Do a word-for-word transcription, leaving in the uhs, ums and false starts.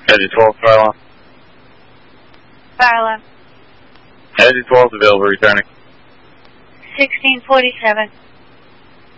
Energy twelve, fire alarm. Fire alarm. Energy twelve is available, returning. sixteen forty-seven.